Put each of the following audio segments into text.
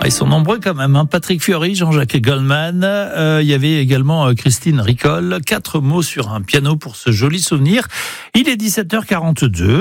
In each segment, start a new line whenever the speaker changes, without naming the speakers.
Ils sont nombreux quand même, hein. Patrick Fiori, Jean-Jacques Goldman, il y avait également Christine Ricol. 4 mots sur un piano pour ce joli souvenir. Il est 17h42.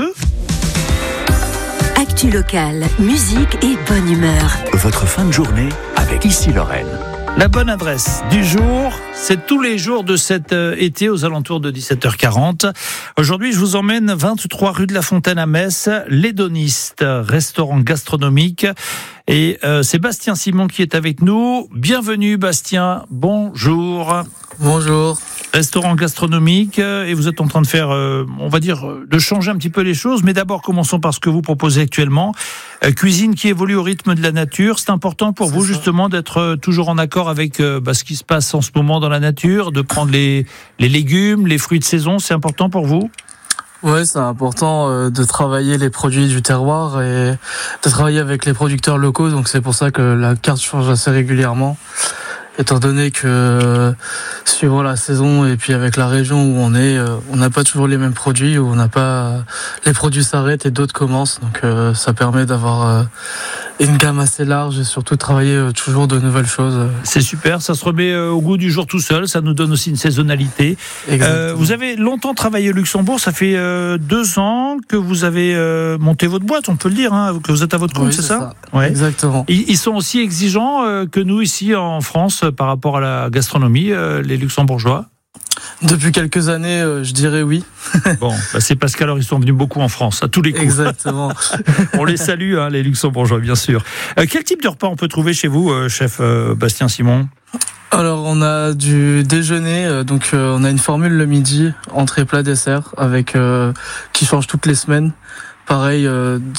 Actu locale, musique et bonne humeur.
Votre fin de journée avec Ici Lorraine.
La bonne adresse du jour, c'est tous les jours de cet été aux alentours de 17h40. Aujourd'hui, je vous emmène 23 rue de la Fontaine à Metz, l'Hédoniste, restaurant gastronomique. Et c'est Bastien Simon qui est avec nous. Bienvenue Bastien, bonjour.
Bonjour.
Restaurant gastronomique, et vous êtes en train de faire, on va dire, de changer un petit peu les choses. Mais d'abord, commençons par ce que vous proposez actuellement. Cuisine qui évolue au rythme de la nature. C'est important pour vous justement d'être toujours en accord avec ce qui se passe en ce moment dans la nature, de prendre les légumes, les fruits de saison. C'est important pour vous ?
Ouais, c'est important de travailler les produits du terroir et de travailler avec les producteurs locaux. Donc c'est pour ça que la carte change assez régulièrement. Étant donné que suivant la saison et puis avec la région où on est, on n'a pas toujours les mêmes produits, où on n'a pas les produits s'arrêtent et d'autres commencent. Donc ça permet d'avoir une gamme assez large et surtout de travailler toujours de nouvelles choses.
C'est super, ça se remet au goût du jour tout seul, ça nous donne aussi une saisonnalité. Vous avez longtemps travaillé au Luxembourg, ça fait 2 ans que vous avez monté votre boîte, on peut le dire, hein, que vous êtes à votre compte,
oui,
c'est ça ?
Ouais. Exactement.
Ils sont aussi exigeants que nous ici en France par rapport à la gastronomie, les Luxembourgeois ?
Depuis quelques années, je dirais oui.
Bon, c'est parce qu'alors ils sont venus beaucoup en France, à tous les coups.
Exactement.
On les salue, hein, les Luxembourgeois, bien sûr. Quel type de repas on peut trouver chez vous, chef Bastien Simon ?
Alors on a du déjeuner, donc on a une formule le midi, entrée, plat, dessert, avec qui change toutes les semaines. Pareil,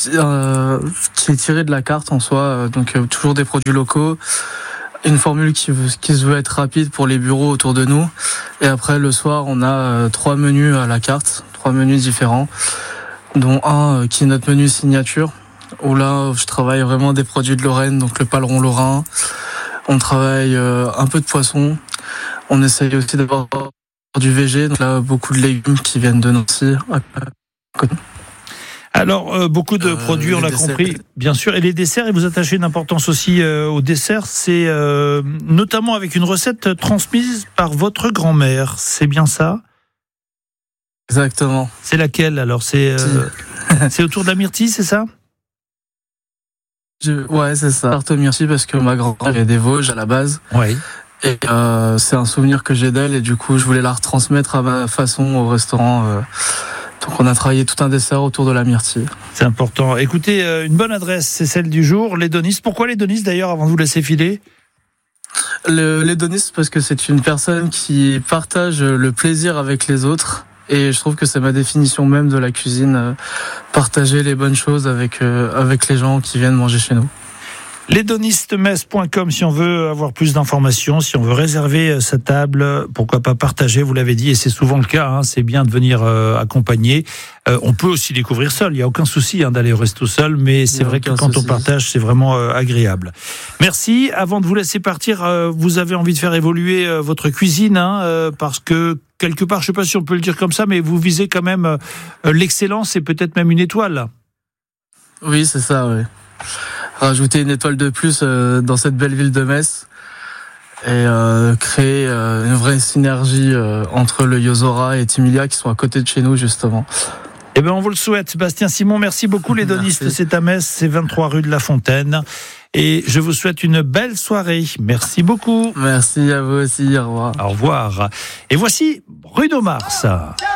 qui est tiré de la carte en soi, donc toujours des produits locaux. Une formule qui se veut être rapide pour les bureaux autour de nous. Et après, le soir, on a 3 menus à la carte, 3 menus différents, dont un qui est notre menu signature, où là, je travaille vraiment des produits de Lorraine, donc le paleron lorrain. On travaille un peu de poisson. On essaye aussi d'avoir du végé, donc là, beaucoup de légumes qui viennent de Nancy.
Alors, beaucoup de produits, on l'a compris, bien sûr. Et les desserts, et vous attachez une importance aussi aux desserts, c'est notamment avec une recette transmise par votre grand-mère. C'est bien ça ?
Exactement.
C'est laquelle alors ? C'est autour de la myrtille, c'est ça ?
Ouais, c'est ça. Tarte aux myrtilles parce que ma grand-mère est des Vosges à la base.
Oui.
Et c'est un souvenir que j'ai d'elle et du coup, je voulais la retransmettre à ma façon au restaurant. Donc on a travaillé tout un dessert autour de la myrtille.
C'est important. Écoutez, une bonne adresse, c'est celle du jour, l'Hédoniste. Pourquoi l'Hédoniste d'ailleurs, avant de vous laisser filer ?
L'hédoniste parce que c'est une personne qui partage le plaisir avec les autres. Et je trouve que c'est ma définition même de la cuisine, partager les bonnes choses avec les gens qui viennent manger chez nous.
L'hédonistemetz.com si on veut avoir plus d'informations, si on veut réserver sa table, pourquoi pas partager, vous l'avez dit, et c'est souvent le cas, hein, c'est bien de venir accompagner. On peut aussi découvrir seul, il n'y a aucun souci d'aller au resto seul, mais c'est vrai que quand on partage, c'est vraiment agréable. Merci. Avant de vous laisser partir, vous avez envie de faire évoluer votre cuisine, parce que quelque part, je ne sais pas si on peut le dire comme ça, mais vous visez quand même l'excellence et peut-être même une étoile.
Oui, c'est ça, oui. Rajouter une étoile de plus dans cette belle ville de Metz et créer une vraie synergie entre le Yozora et Timilia qui sont à côté de chez nous justement.
Eh bien on vous le souhaite. Bastien Simon, merci beaucoup. L'Hédoniste, c'est à Metz, c'est 23 rue de la Fontaine. Et je vous souhaite une belle soirée. Merci beaucoup.
Merci à vous aussi, au revoir.
Au revoir. Et voici Bruno Mars.